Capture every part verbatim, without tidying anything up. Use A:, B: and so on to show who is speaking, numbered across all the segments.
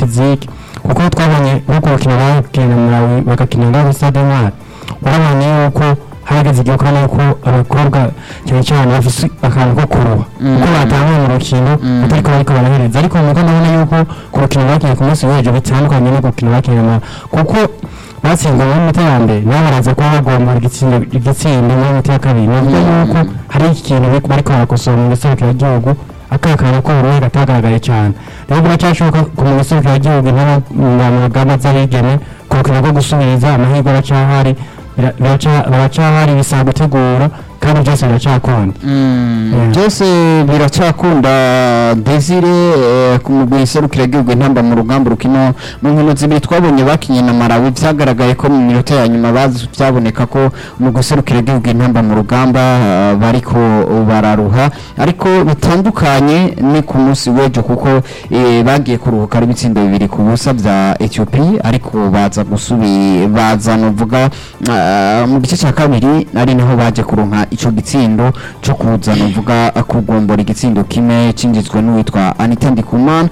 A: physique kuko twabonye nko gukina bakina Malawi bakakina ngaho Stade Intwari urabona yuko harageze igihe ukabona yuko abakobwa cyane cyane bafise akantu ko kuruha kuko batanga mu rukino ariko bariko barahereza ariko nuko ndabona yuko ku rukino bakiye ku munsi w'ejo bitandukanye no gukina bakina kuko batsinda mu minota ya mbere nabo baraza kuba bagomba igitsindo igitsindo mu minota ya kabiri navuga yuko hari ikintu bariko barakosora mu gisirikare cy'igihugu akakana ko buri gatagaragaye cyane rero biracyashoboka ku gisirikare cy'igihugu n'abantu bagamba z'abigeme ku rukino rwo gusubiriza amahirwe aracyahari biracyahari bisaba gutegura kandi byose biracyakunda
B: byose biracyakunda Desire ku mugwi serukira igihugu intamba mu rugamba rukino mu nkino zibiri twabonye bakinye na Malawi byagaragaye ko mu minota ya nyuma byaboneka ko mu guserukira igihugu intamba mu rugamba bariko bararuha ariko bitandukanye ni ku munsi w'ejo kuko bagiye kuruhuka ari bitsindo bibiri ku busa bya Ethiopia ariko baza gusubi baza novuga mu gice cya kabiri ari naho baje kuronka ico gitsindo cyo kuza novuga kugombora igitsindo kimwe cinjizwe n'uwitwa Anita Ndikumana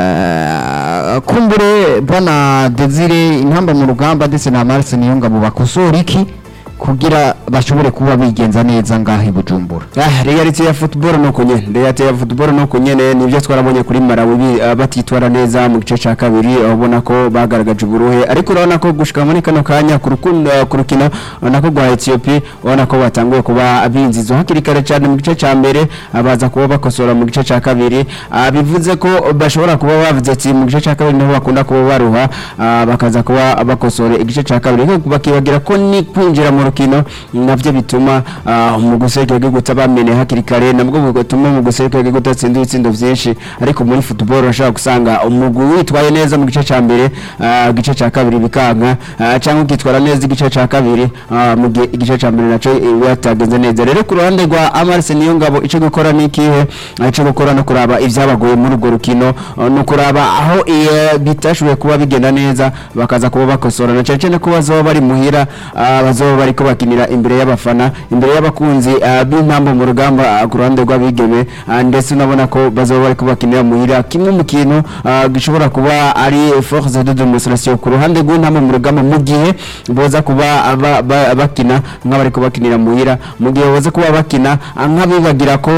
B: kumbure bwana Desire intamba mu rugamba ndetse na Marse Niyonga mu bakosora iki kugira bashobore kuba bigenza neza ngaho Bujumbura.
C: Ah, reality ya football no kunye, reality ya football no kunye nivyo twarabonye kuri Malawi batitwara neza mu gice cya kabiri ubona ko bagaragaje uburuhe ariko urabona ko gushika muri kano kanya ku rukundo ku rukino nako gwa Ethiopia ubona ko batanguye kuba abinzizo hakiri kare cyane mu gice cya mbere abaza kuba bakosora mu gice cya kabiri bivuze ko bashobora kuba bavuze ati mu gice cya kabiri niho bakunda kuba baruha bakaza kuba bakosora igice cya kabiri nko bakibagira ko ni kwinjira mu rukino navyo bituma mu guserukira igihugu tabamene hakiri kare nabwo butuma mu guserukira igihugu tatsinda ibitsindo vyinshi ariko muri football urashaka gusanga umugwi witwaye neza mu gice cya mbere igice cya kabiri bikanka cyangwa ukitwara neza igice cya kabiri mu gice cya mbere naco yatagenze neza rero ku ruhande rwa Amarse Niyongabo ico gukora nikihe ico gukora no kuraba ivyabagoye muri urwo rukino no kuraba aho bitashuye kuba bigenda neza bakaza kuba bakosora na cyane ko bazoba bari muhira bazoba bari ko bakinira imbere y'abafana imbere y'abakunzi b'intambo mu rugamba ku ruhande rw'abigeme ndetse unabona ko bazoba bari ko bakinira muhira kimwe mu kintu gishobora kuba ari force de demonstration ku ruhande rw'intambo mu rugamba mu gihe boza kuba bakina nk'abari ko bakinira muhira mu gihe boza kuba bakina nk'abibagira ko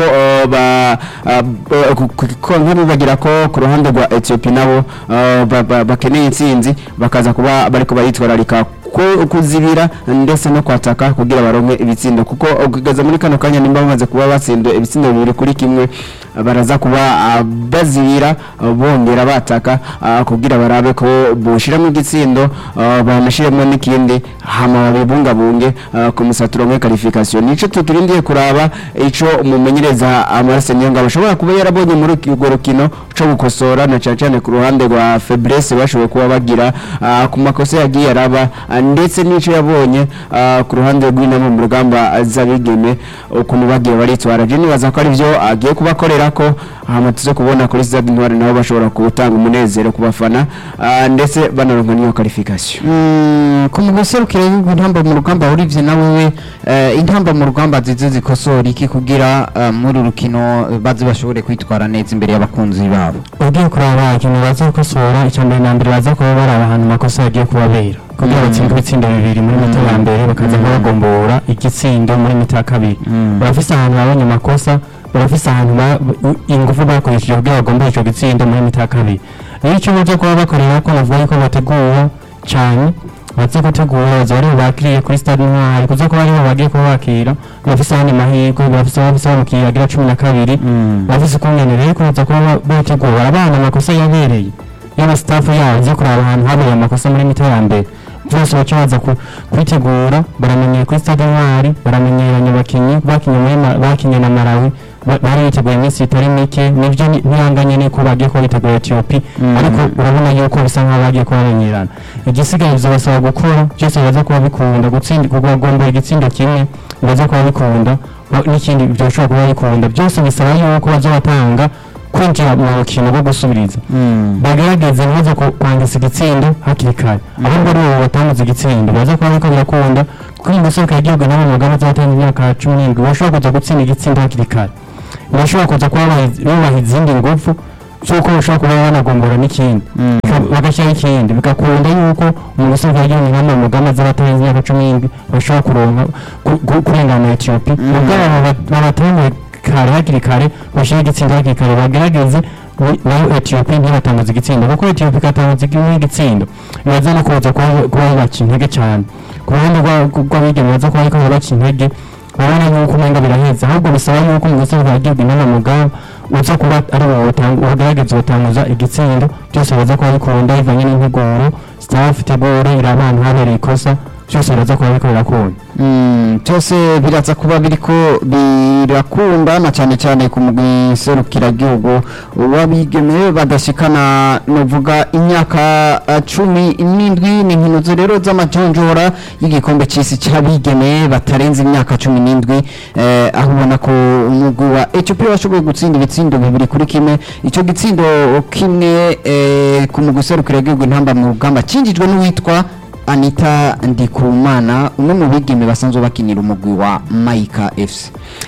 C: nk'abibagira ko ku ruhande rwa Ethiopia nabo bakeneye intsinzi bakaza kuba bari ko bayitwararika kuzibira ndetse no kwataka kugira baronke ibitsindo kuko ugaza muri kano kanya nimba bamaze kuba batsindo ibitsindo bibiri kuri kimwe baraza kuba bazibira bongera bataka kugira barabe ko boshiramo igitsindo banashiremo n'ikindi hama babungabunge ku musaturo nke qualification nico tuturindiye kuraba ico umumenyereza Amarse Niyonga bashobora kuba yarabonye muri urwo rukino cyo gukosora na cyane cyane ku ruhande rwa faiblesse bashoboye kuba bagira ku makosa yagiye araba ndetse n'ico yabonye ku ruhande rw'inama mu rugamba z'abigeme ukuntu bagiye baritwara je nibaza ko ari byo agiye kubakorera ko hama tuze kubona kuri Stade Intwari nabo bashobora gutanga umunezero ku bafana ndetse banaronka niyo qualification
B: ku muguserukira y'intamba mu rugamba urivye nawe intamba mu rugamba zize zikosora iki kugira muri rukino bazi bashobore kwitwara neza imbere y'abakunzi babo
A: ugiye kuraba ikintu baza gukosora icyambere na mbere baza kuba bari ahantu makosa yagiye kubabera kugira batsindwe ibitsindo bibiri muri mita ya mbere bakaza bagombora igitsindo muri mita ya kabiri barafise ahantu babonye makosa barafise ahantu ingufu bakoresheje kugira bagombore ico gitsindo muri mita ya kabiri rero icyo baza kuba bakorera ko bavuga ko bategura cyane baza gutegura baza bari bakiriye kuri Stade Intwari kuza ko bari bagiye kuba bakira bafise ahandi mahirwe bafise bafise abakiriya agira cumi na kabiri bafise ukungene rero kuza kuba bategura abana amakosa yabereye y'aba staff yabo zo kuraba ahantu habereye amakosa muri mita ya mbere byose bacaza kwitegura baramenyeye kuri Stade Intwari baramenyeranye bakinyi bakinye muri bakinye na Malawi bari biteguye iminsi itari mike nivyo ntihanganye ne ko bagiye ko bitegura Ethiopia ariko urabona yuko bisa nkaho bagiye ko bamenyerana igisigaye bizabasaba gukora byose baza kuba bikunda gutsinda kugomba igitsindo kimwe baza kuba bikunda n'ikindi byo bishobora kuba bikunda byose bisaba yuko bazobatanga kwinjira mu rukino rwo gusubiriza bagerageza neza kwandisa igitsindo hakiri kare ahubwo rero batanze igitsindo baza kuba biko birakunda kuri musoka y'igihugu nabo mugabo zatanye imyaka cumi n'indwi bashobora kuza gutsinda igitsindo hakiri kare bashobora kuza kuba bahize izindi ngufu cyuko bashobora kuba banagombora n'ikindi bagashyira ikindi bigakunda yuko umuntu usanzwe yagiye mu mugamba z'abatarenze imyaka cumi n'indwi bashobora kuronka kurengana Ethiopia ubwo babatangiye kare hakiri kare bashyira igitsinda hakiri kare bagerageze nayo Ethiopia ntibatangaza igitsinda kuko Ethiopia ikatangaza igitsindo biraza no kuza kuba baca intege cyane ku ruhande rw'abigeme baza kuba ariko baca intege urabona yuko umenga biraheza ahubwo bisaba yuko umuntu usanzwe yagiye inama mugamba uza kuba ari ugerageza utanguza igitsindo byose baza kuba bikunda bivanye n'integuro staff tegura irabantu habereye ikosa byose biraza kuba biriko birakunda
B: byose biraza kuba biriko birakunda na cyane cyane ku mugwi serukiragihugu wabigeme badashikana novuga imyaka cumi n'indwi ni nkino rero z'amajonjora y'igikombe cy'isi cy'abigeme batarenze imyaka cumi n'indwi aho ubona ko umugwi wa Ethiopia washoboye gutsinda ibitsindo bibiri kuri kimwe icyo gitsindo kimwe ku mugwi serukiragihugu intamba mu rugamba cinjijwe n'uwitwa Anita Ndikumana umwe mu bigeme basanzwe bakinira umugwi wa Maika F C.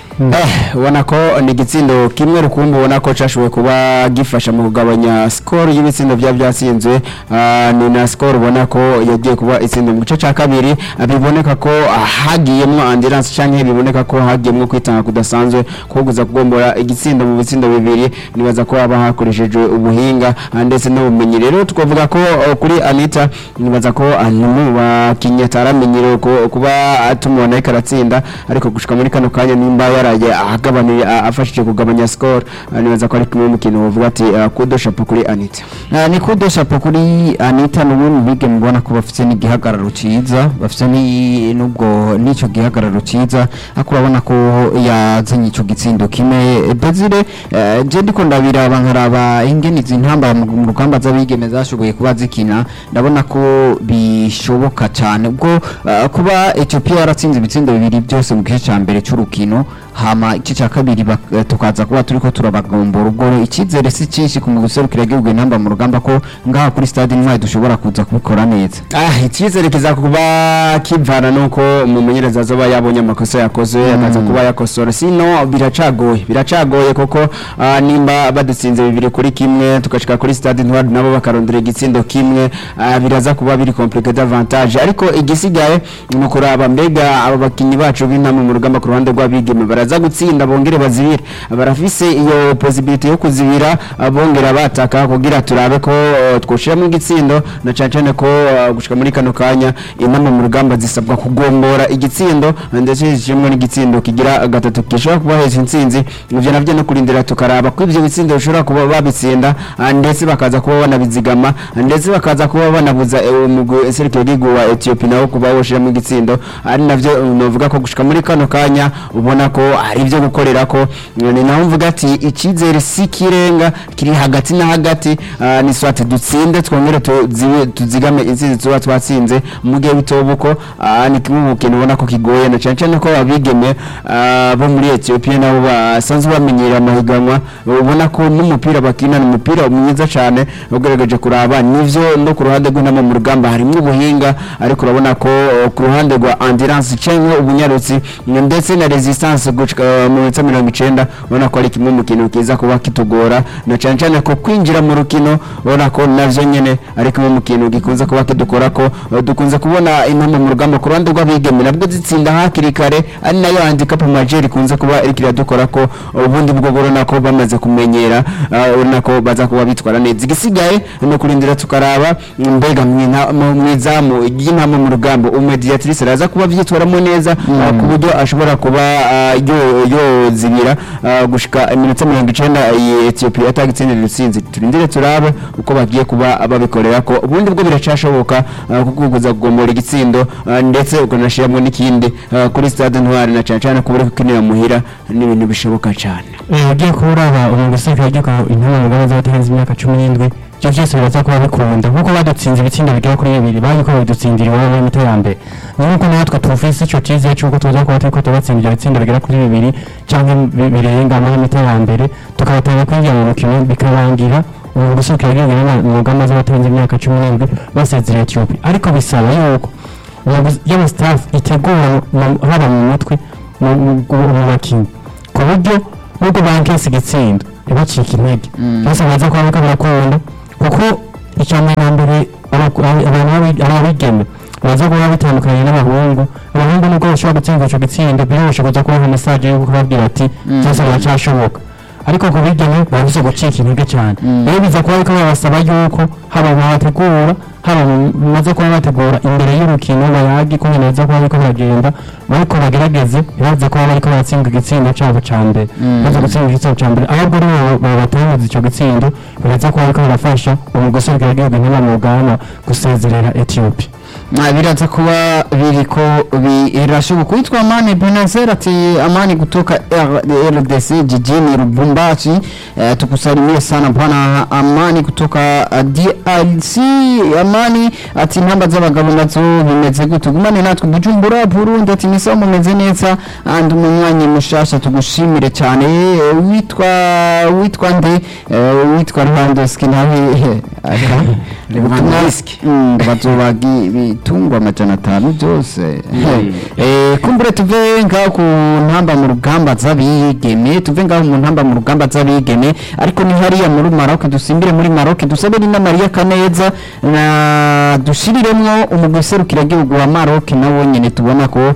C: Eh ubona ko ni igitsindo kimwe rukumbi ubona ko cyashoboye kuba gifasha mu kugabanya score y'ibitsindo bya byatsinzwe ni na score ubona ko yagiye kuba itsinda mu gice cya kabiri biboneka ko hagiyemo endurance cyangwa biboneka ko hagiyemo kwitanga kudasanzwe kuguza kugombora igitsindo mu bitsindo bibiri nibaza ko aba hakoresheje ubuhinga ndetse n'ubumenyi rero tukavuga ko kuri Anita nibaza ko mu bakinnyi taramenyero kuba atumubona ikaratsinda ariko gushika muri kano kanya nimba yaraje ahagabanira afashije kugabanya score nibaza ko ari kimwe mu kintu uvuga ati kudo shapo kuri Anita
B: ni kudo shapo kuri Anita n'ubundi bige mubona ko bafite n'igihagararo ciza bafite ni nubwo nico gihagararo ciza akurabona ko yazanye ico gitsindo kimwe Desire je ndiko ndabiraba nkaraba ingeni zintamba mu rugamba z'abigeme zashoboye kuba zikina ndabona ko bishoboka cyane ubwo kuba Ethiopia yaratsinze ibitsindo bibiri byose mu gice cya mbere cy'urukino hama iki cya kabiri tukaza kuba turiko turabagombora ubwo ikizere si cyinshi ku muguserukira igihugu intamba mu rugamba ko ngaha kuri stade Intwari dushobora kuza kubikora neza
C: ah ikizere kiza kuba kivana nuko umumenyereza azoba yabonye amakosa yakoze akaza kuba yakosora sino biracagoye biracagoye koko uh, nimba badutsinze bibiri kuri kimwe tukashika kuri stade Intwari nabo bakarondera igitsindo kimwe uh, biraza kuba biri complicated avantage ariko igisigaye mu kuraba mbega abo bakinyi bacu b'intama mu rugamba ku ruhande rw'abigeme baraza gutsinda bongere bazibira barafise iyo possibility yo kuzibira bongera bataka kugira turabe ko uh, twoshira mu gitsindo na cyane ko uh, gushika muri kano kanya intama mu rugamba zisabwa kugombora igitsindo ndetse zimwe n'igitsindo kigira gatatu kishobora kuba heza intsinzi ivyo navyo no kurindira tukaraba ko ivyo bitsindo bishobora kuba babitsinda ndetse bakaza kuba banabizigama ndetse bakaza kuba banabuza umugwi serikali y'igihugu wa Ethiopia nawo kuba woshira mu gitsindo ari navyo novuga ko gushika muri kano kanya ubona ko ari byo gukorera ko ni naho mvuga ati ikizere sikirenga kiri hagati na hagati uh, ni swate dutsinde twongere tuzigame intsinzi tuba twatsinze mu gihe bitobuko uh, ni kimwe mu kintu ubona ko kigoye na cyane cyane ko abigeme uh, bo muri Ethiopia nabo basanzwe bamenyera amahiganwa ubona ko n'umupira bakina ni umupira mwiza cyane ugaragaje kuraba nivyo no ku ruhande rw'intama mu rugamba harimo ubuhinga ariko urabona ko uh, ku ruhande rwa endurance cyangwa ubunyarutsi ndetse na resistance gushika uh, mu minota mirongo icenda ubona ko ari kimwe mu kintu kiza kuba kitugora na cyane cyane ko kwinjira mu rukino ubona ko navyo nyene ari kimwe mu kintu gikunze kuba kidukora ko uh, dukunze kubona intama mu rugamba ku ruhande rw'abigeme nabwo zitsinda hakiri kare ari nayo handicap majeur ikunze kuba iri kiradukora ko ubundi bwo borona ko bamaze kumenyera ubona uh, ko baza kuba bitwara neza igisigaye no kurindira tukaraba mbega mwizamu y'intama mu rugamba umediatrice raza kuba vyitwaramo neza mm. uh, ku buryo ashobora kuba uh, yo yo zibira uh, gushika iminota mirongo icenda Ethiopia atagitsindira rusinzi turindire turabe uko bagiye kuba babikorera ko ubundi bwo biracashoboka uh, kuguguza kugombora igitsindo uh, ndetse ukanashiramo n'ikindi uh, kuri stade Intwari na cyane cyane kubura kukinira muhira n'ibintu bishoboka cyane
A: eh ugiye kuraba umuguseka yagiye ko intama mu rugamba z'abatarenze imyaka cumi n'indwi byo byose biraza kuba bikunda kuko badutsinze ibitsindo bigera kuri bibiri bayiko badutsindira iwabo mu mitwe ya mbere nuko natwe tufise ico cyiza cyuko tuza kuba turiko tubatsindira ibitsindo bigera kuri bibiri cyangwa birenga mu mitwe ya mbere tukabatanga kwinjira mu mukino bikabangira ubu gusohoka yagiye mu rugamba z'abatarenze imyaka cumi n'indwi basezerera Ethiopia ariko bisaba yuko y'aba staff itegura haba mu mutwe mu bakinyi ku buryo nubwo bankese igitsindo ntibacike intege bose baza kuba bakunda kuko icambere na mbere abantu abigeme baza kuba bitandukanye n'abahungu abahungu nubwo bashobora gutsinda ico gitsindo birabasha kuza kubaha message yo kubabwira ati byose biracashoboka ariko ku bigeme babuze gucika intege cyane rero biza kuba ariko babasaba yuko haba mu bategura haba maze kuba bategura imbere y'urukino bayagi ko neza kuba ariko bagenda bariko bagerageze bibaze ko bariko batsinda igitsinda cyabo cyambere baza gutsinda igitsinda cyambere ahubwo rero babatangiza ico gitsindo bibaza ko ariko barafasha umugosoro gerageza nk'aba mu Ghana gusezerera Ethiopia
B: biraza kuba biriko birashoboka kwitwa Amani Benazer ati Amani kutoka R D C jijini Lubumbashi. E, tukusalimie sana bwana Amani kutoka D R C. Amani ati namba z'abagabo nazo bimeze gute gumane natwe Bujumbura Burundi ati nisa mumeze neza and umunywanyi mushasha tugushimire cyane witwa witwa nde witwa Rwandeski nawe Rwandeski bazobagi bitungwa amajana atanu byose eh kumbure tuve ngaho ku ntamba mu rugamba z'abigeme tuve ngaho mu ntamba mu rugamba z'abigeme ariko ni hariya muri Maroc dusimbire muri Maroc dusabe ni na Maria Kaneza na dushiriremwo umuguserukira gihugu wa Maroc nawo nyene tubona ko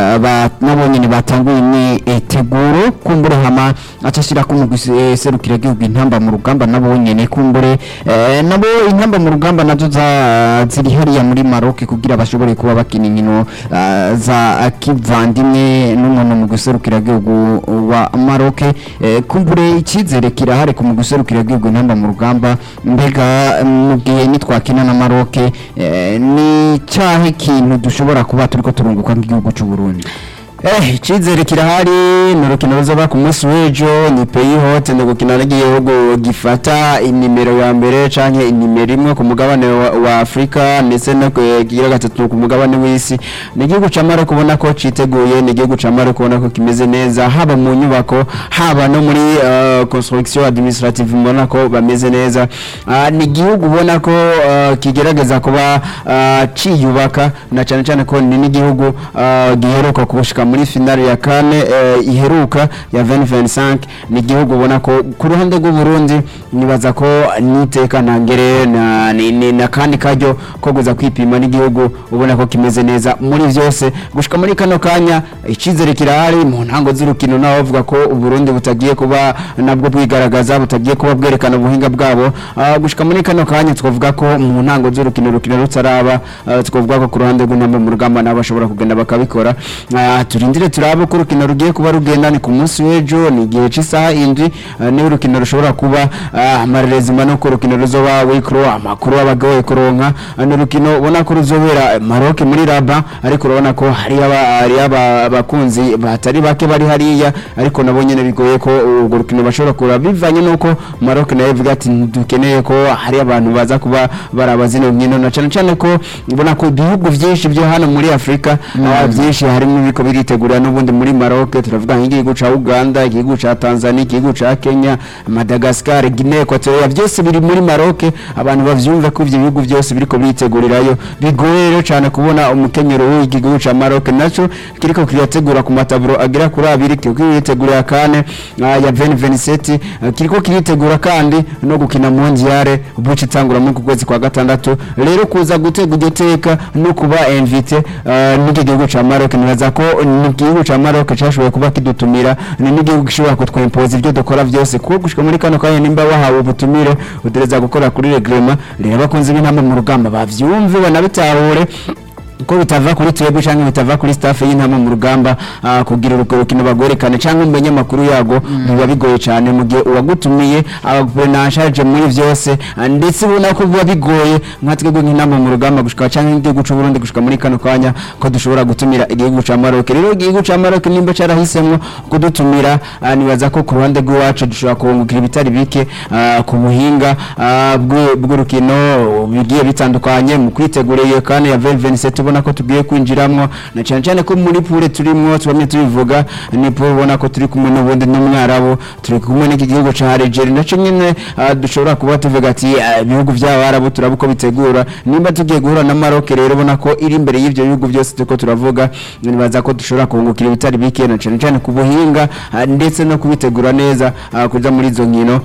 B: nabo nyene batanguye ni eteguro kumbure hama acashira ku muguserukira gihugu intamba mu rugamba nabo nyene kumbure nabo intamba mu rugamba nazo za ziri hariya muri Maroc kugira bashobore kuba bakina inkino uh, za kivandimwe n'umuntu mu guserukira gihugu wa Maroc eh, kumbure ikizere kirahari ku mu guserukira gihugu ntamba mu rugamba mbega mugiye nitwakina na Maroc eh, ni cyahe kintu dushobora kuba turiko turunguka nk'igihugu cy'u Burundi.
C: Eh icyizere kirahari n'urukino ruzaba ku munsi w'ejo ni pays hote no gukina n'igihugu gifata inimero ya mbere canke inimero imwe ku mugabane wa, wa Afrika ndetse no kugira gatatu ku mugabane w'isi n'igihugu ca Maroc kubona ko citeguye n'igihugu ca Maroc kubona ko kimeze neza haba mu nyubako haba no muri uh, construction administrative mbona ko bameze neza uh, n'igihugu ubona ko uh, kigerageza kuba uh, ciyubaka na cyane cyane ko ni n'igihugu uh, giheruka kubushika muri finale ya kane eh, iheruka ya vingt vingt-cinq ni gihugu ubona ko ku ruhande rw'u Burundi nibaza ko niteka ntangere na ni na kandi kajyo ko guza kwipima n'igihugu ubona ko kimeze neza muri byose gushika muri kano kanya ikizere kirahari mu ntango z'urukino naho bavuga ko u Burundi butagiye kuba nabwo bwigaragaza butagiye kuba bwerekana ubuhinga bwabo uh, gushika muri kano kanya twavuga ko mu ntango z'urukino rukino rutaraba uh, twavuga ko ku ruhande rw'intamba mu rugamba nabo bashobora kugenda bakabikora uh, turindire turabo ko rukino rugiye kuba rugenda ni ku munsi w'ejo ni gihe cy'isaha indwi uh, ni urukino rushobora kuba amarezima uh, no ko rukino ruzoba wikro amakuru abagoye kuronka uh, ni rukino ubona ko ruzobera Maroc muri Rabat ariko urabona ko hari aba abakunzi batari bake bari hariya ariko nabo nyene bigoye ko urwo rukino bashobora kura bivanye nuko Maroc nayo ivuga ati dukeneye ko hari abantu baza kuba barabazina nkino na cyane cyane ko ubona ko ibihugu byinshi byo hano muri Afrika mm. uh, byinshi harimo biko biritegura n'ubundi muri Maroc turavuga nk'igihugu ca Uganda igihugu ca Tanzania igihugu ca Kenya Madagascar Guinea Equatorial byose biri muri Maroc abantu bavyumva ko ivyo bihugu byose biriko biritegurirayo bigoye rero cyane kubona umukenyero w'igihugu ca Maroc naco kiriko kiritegura ku mataburo agira kuri abiri kiriko kiritegura kane uh, ya vingt vingt-sept uh, kiriko kiritegura kandi no gukina mondiale ubuci tangura mu kwezi kwa gatandatu rero kuza gutega igiteka no kuba invité uh, n'igihugu ca Maroc nibaza ko n'igihugu ca Maroc cyashoboye kuba kidutumira ni n'igihugu gishobora kutwimpoza ibyo dukora byose kuko gushika muri kano kanya nimba wahawe ubutumire udereza gukora kuri regrema rero bakunze b'intamba mu rugamba bavyumve banabitahure ko bitava kuri twebwe cyangwa bitava kuri staff y'intama mu rugamba uh, kugira urukino bagwerekane cyangwa umenye makuru yago biba mm. bigoye cyane mu gihe uwagutumiye abagwenashaje muri byose uh, ndetse ubona ko biba bigoye nkatwebwe nk'intama mu rugamba gushika cyangwa igihugu cy'u Burundi gushika muri kano kanya ko dushobora gutumira igihugu ca Maroc rero igihugu ca Maroc nimba cyarahisemwe kudutumira uh, nibaza ko ku ruhande rw'iwacu dushobora kubungukira bitari bike uh, ku buhinga uh, bw'urukino bigiye bitandukanye mu kwitegura iyo kane ya vingt vingt-sept ubona ko tugiye kwinjiramo na cyane cyane ko muri pure turimo tubamye tubivuga ni pure ubona ko turi kumwe n'ubundi n'umwarabo turi kumwe n'iki gihugu ca Algeria naco nyene dushobora kuba tuvuga ati ibihugu by'abarabu turabuko bitegura nimba tugiye guhura na Maroc rero ubona ko iri imbere y'ivyo bihugu byose tuko turavuga nibaza ko dushobora kungukira ibitari bike na cyane cyane ku buhinga ndetse no kubitegura neza kuja muri izo nkino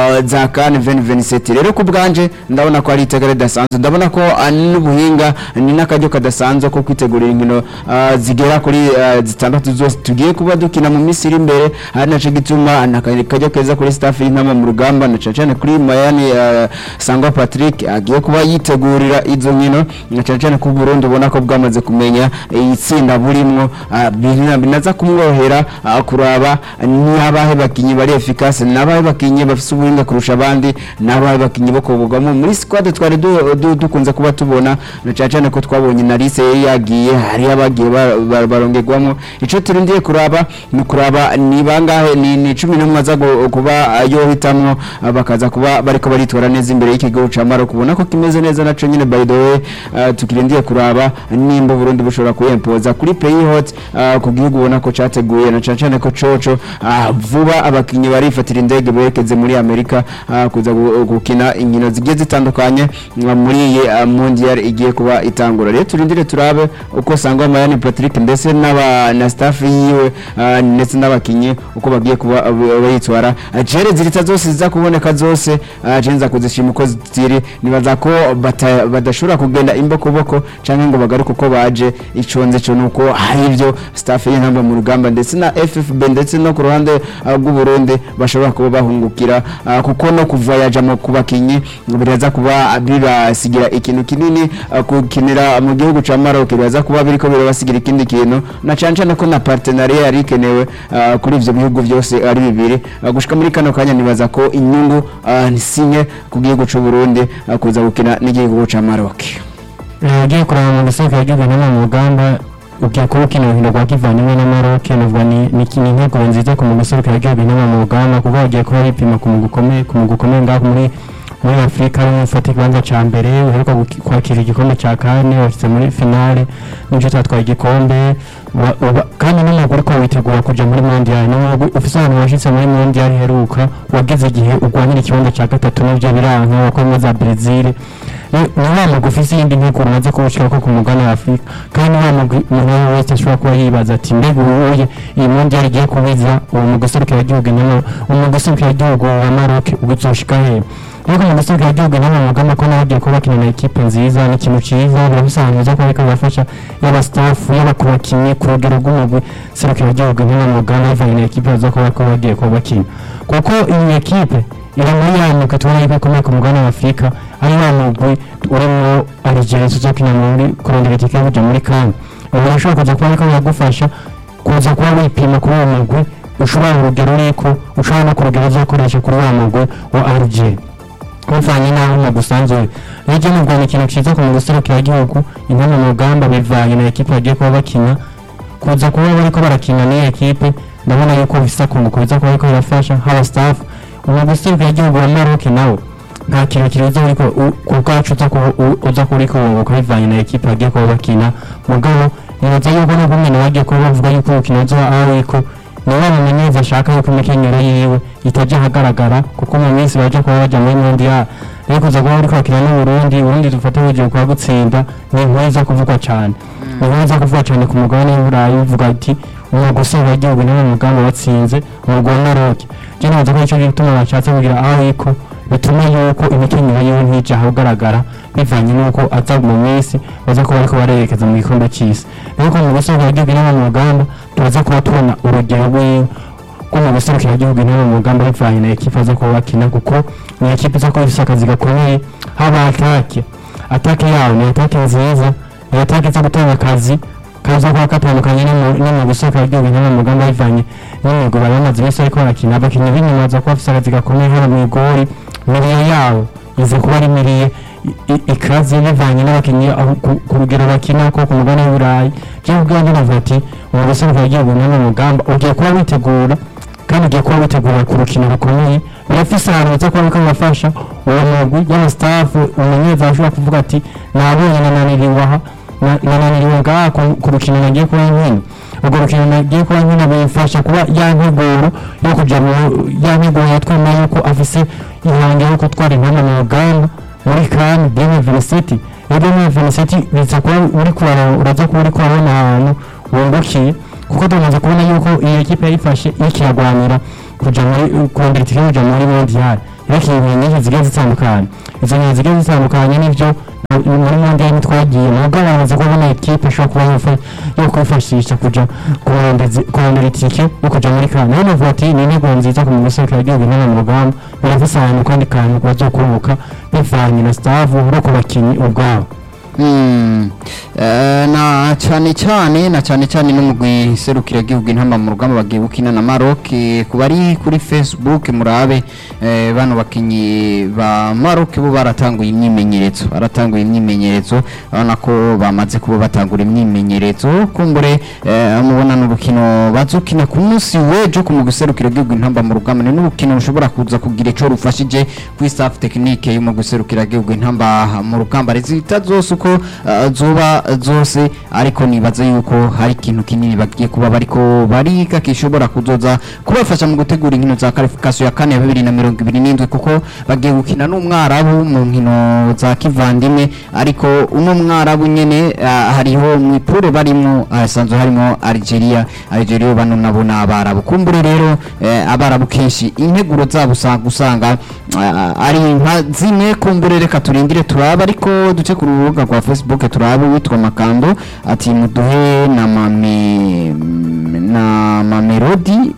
C: za CAN twenty twenty-seven rero ku bwanje ndabona ko ari itegere dasanzwe ndabona ko n'ubuhinga ni nakajyo kadasanzwe ko kwitegurira inkino zigera kuri zitandatu zose tugiye kuba dukina mu Misiri imbere hari naco gituma nakajyo keza kuri staff y'intama mu rugamba na cyane kuri Mayani Sangwa Patrick agiye kuba yitegurira izo nkino na cyane ku Burundi ubona ko bwamaze kumenya itsinda burimo binaza kumwohera kuraba ni abahe bakinyi bari efficace nabahe bakinyi bafise ubuhinga kurusha abandi nabahe bakinyi bo kubugamo muri squad twari dukunze kuba tubona na cyane ko twabonye na lise yagiye hari abagiye barongegwamo ico turindiye kuraba ni kuraba ni bangahe ni cumi n'umwe aza kuba yohitamwo bakaza kuba bariko baritwara neza imbere y'ikigo ca Maroc kubona ko kimeze neza naco nyine by the way tukirindiye kuraba nimba Burundi bushobora kuyempoza kuri pays hot ku gihugu ubona ko categuye na cyane ko coco vuba abakinyi barifatira indege berekeze muri Amerika kuza gukina inkino zigiye zitandukanye muri iyi mondial igiye kuba itangura rero turindire turabe uko Sangwa Mayani Patrick ndetse n'aba na staff yiwe ndetse n'abakinyi uko bagiye kuba bayitwara jere zirita zose ziza kuboneka zose jenza kuzishima uko zitiri nibaza ko badashobora kugenda imbokoboko canke ngo bagaruke uko baje iconze cyo nuko hari ivyo staff y'intamba mu rugamba ndetse na F F B ndetse no ku ruhande rw'u Burundi bashobora kuba bahungukira kuko no kuvoyaja mu kubakinyi biraza kuba bibasigira ikintu kinini kukinira mu gihugu ca Maroc biraza kuba biriko birabasigira ikindi kintu na cyane ko na partenariat yari kenewe kuri ivyo bihugu byose ari bibiri gushika muri kano kanya nibaza ko inyungu ni sinye ku gihugu c'u Burundi kuza gukina n'igihugu ca Maroc
A: yagiye kuraba mu gisaka yagiye mu Uganda ugiye kuba ukina urukino rwa kivandimwe na Maroc nuvuga ni ni intego nziza ku mugusohoka yagiye mu Uganda kuko yagiye kuba yipima ku mugukomeye ku mugukomeye ngaho muri muri Afrika n'ufata ikibanza ca mbere uheruka kwakira igikombe ca CAN washitse muri finale n'icyo tatwaye igikombe kandi n'umugore ko witegura kuja muri mondial n'umugore ufise ahantu washitse muri mondial heruka wageze igihe ugwanira ikibanza ca gatatu n'ivyo biranka wakomwe za Brazil ni wa mugufise indi ntego umaze kubushika ko ku mugana wa Afrika kandi wa umuntu wese ashobora kuba yibaza ati mbega ubuye iyi mondial igiye kubiza uwo mugusohoka yagihugu n'amo umugusohoka yagihugu wa Maroc uguzoshika he nuko mugusohoka yagihugu n'amo mugama ko nagiye kuba kinana equipe nziza n'ikintu ciza birabisanzwe ko ariko bafasha y'aba staff y'abakubakinye ku rugero rw'umugwi seruka yagihugu n'amo mugama ivanye equipe zo kuba ko bagiye kuba kinye kuko iyi equipe ira muri ya nuko tubona yuko komeye ku mugana wa Afrika ari wa mugwi urimo Algeria zo kina muri kurondera itike yo muri CAN ubu ushobora kuza kuba ariko yagufasha kuza kuba wipima kuri uwo mugwi ushobora urugero riko ushobora no kurugero zakoresha kuri wa mugwi wa Algeria kuvanye naho mu gusanzwe rege n'ubwo ni ikintu ciza ku mugusohoka yagihugu intama mu rugamba bivanye na equipe yagiye kuba bakina kuza kuba bariko barakina ni equipe ndabona yuko bisa kunguka biza kuba ariko birafasha haba staff umugusohoka yagihugu wa Maroc nawo nta kintu kirenze ariko kukacu uza kuriko wunguka bivanye na equipe yagiye kuba bakina mugabo nibaza yuko no kumwe bagiye kuba bavuga yuko ukina zo ariko niba mumenyeza ashaka yuko imikenyero yiwe itaje hagaragara kuko mu minsi baje kuba baje muri mondial rero kuza kuba ariko akina n'u Burundi Burundi dufate ugiye kwa gutsinda ni nkwiza kuvugwa cyane nkwiza kuvugwa cyane ku mugabane w'Uburayi uvuga ati umugusohoka yagihugu n'amo mugamba watsinze umugwa wa Maroc je nazo ko ico gituma bashatse kugira ariko bituma yuko imikenyero yiwe ntije hagaragara bivanye nuko aza mu minsi baza kuba ariko barerekeza mu gikombe cy'isi rero ko umugusohoka yagihugu n'amo mugamba tuza kuba tubona urugero rw'iwe ko mu gusohoka yagihugu n'amo mugamba bivanye na equipe zo kuba bakina kuko ni equipe zo kuba ifise akazi gakomeye haba atake atake yawo ni atake nziza ni atake zo gutanga akazi kaza kuba katandukanye n'mu gusohoka yagihugu n'amo mugamba bivanye n'imigo bamaze bise ariko barakina abakinnyi b'inyuma za kuba bafise akazi gakomeye haba mu igori miliyo yawo ize kuba ari miliye ikaze bivanye n'abakinnyi ku rugero bakina ko ku mugabane w'Uburayi cyangwa ubwanjye navuga ati umugusohoka yagihugu n'amo mugamba ugiye kuba witegura kandi ugiye kuba witegura ku rukino rukomeye birafise ahantu baza kuba bariko bafasha uwo mugwi y'aba staff umenyeza ashobora kuvuga ati nabonye nananiriwe aha nananiriwe ngaha ku rukino nagiye kuba nkino urwo rukino nagiye kuba nkino bimfasha kuba ya nteguro yo kuja mu ya nteguro yatwema yuko afise ihangiro yo gutwara intama mu rugamba muri kan Demi Vincent Demi Vincent biza kuba uri kuba uraza kuba uri kubona ahantu wungukiye kuko tumaze kubona yuko iyi ekipe yarifashe ikiragwanira kuja muri kurondera itike kuja muri mondial ariko ibintu nyinshi zigiye zitandukanye izo nyinshi zigiye zitandukanye nivyo muri mondial ntitwagiye nubwo bamaze kubona ekipe ishobora kuba yo kwifashisha kuja kurondera itike yo kuja muri kan rero navuga ati ni intego nziza ku mugusekera igihugu intama mu rugamba birafise ahantu kandi kantu bazokuruhuka bivanye na staff no ku bakinyi ubwabo.
B: Mm. Uh, na cyane cyane na cyane cyane no mugwi serukira gihugu intamba mu rugamba bagiye gukina na Maroc kubari kuri Facebook murabe eh, bano bakinyi ba Maroc bo baratanguye imyimenyerezo baratanguye imyimenyerezo abana ko bamaze kuba batangura imyimenyerezo kumbure eh, mubona n'urukino bazukina ku munsi wejo ku mugwi serukira gihugu intamba mu rugamba ni n'urukino rushobora kuza kugira ico rufashije ku staff technique yo mugwi serukira gihugu intamba mu rugamba rezita zose uko uh, zoba zose ariko nibaza yuko hari ikintu kinini bagiye kuba bariko barika kishobora kuzoza kubafasha mu gutegura inkino za qualification ya kane ya bibiri na mirongo ibiri n'indwi kuko bagiye gukina n'umwarabu mu nkino za kivandimwe ariko uno mwarabu nyene uh, hariho mwipure barimo asanzwe uh, harimo Algeria Algeria bano nabo n'abarabu kumbure rero uh, abarabu kenshi integuro zabo usanga uh, ari nka zine kumbure reka turindire turaba ariko duce ku rubuga rwa Facebook turaba witwa Makando ati muduhe na mame na mamelodi